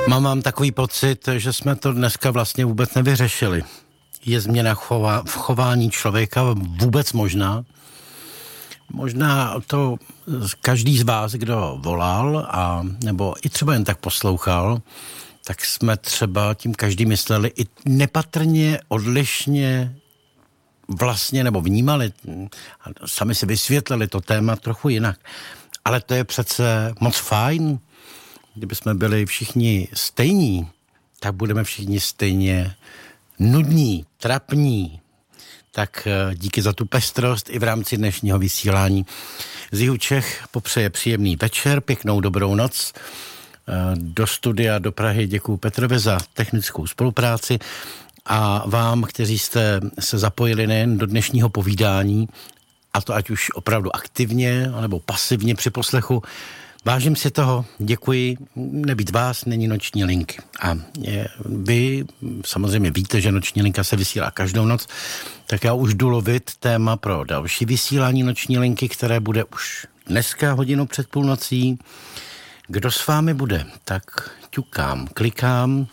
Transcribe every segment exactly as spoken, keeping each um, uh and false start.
Mám, mám takový pocit, že jsme to dneska vlastně vůbec nevyřešili. Je změna chova, v chování člověka vůbec možná? Možná to každý z vás, kdo volal, a, nebo i třeba jen tak poslouchal, tak jsme třeba tím každý mysleli i nepatrně, odlišně vlastně, nebo vnímali, sami si vysvětlili to téma trochu jinak. Ale to je přece moc fajn. Kdyby jsme byli všichni stejní, tak budeme všichni stejně nudní, trapní. Tak díky za tu pestrost i v rámci dnešního vysílání. Z Jihu Čech popřeje příjemný večer, pěknou dobrou noc. Do studia do Prahy děkuju Petrovi za technickou spolupráci a vám, kteří jste se zapojili nejen do dnešního povídání, a to ať už opravdu aktivně, nebo pasivně při poslechu. Vážím si toho, děkuji, nebýt vás, není noční linky. A je, vy samozřejmě víte, že noční linka se vysílá každou noc, tak já už jdu lovit téma pro další vysílání noční linky, které bude už dneska hodinu před půlnocí. Kdo s vámi bude? Tak ťukám, klikám.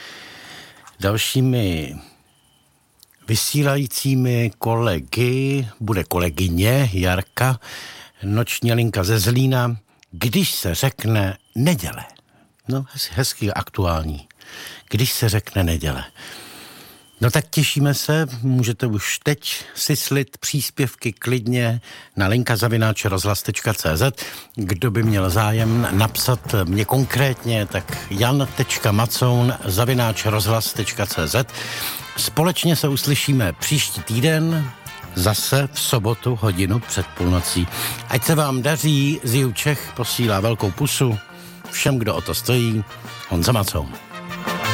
Dalšími vysílajícími kolegy bude kolegyně Jarka, noční linka ze Zlína, když se řekne neděle. No, hezky aktuální. Když se řekne neděle. No tak těšíme se, můžete už teď syslit příspěvky klidně na linka zavináč rozhlas tečka cé zet. Kdo by měl zájem napsat mě konkrétně, tak jan tečka macoun zavináč rozhlas tečka cé zet. Společně se uslyšíme příští týden, zase v sobotu hodinu před půlnocí. Ať se vám daří, z Jihu Čech posílá velkou pusu všem, kdo o to stojí. Honza Macoun.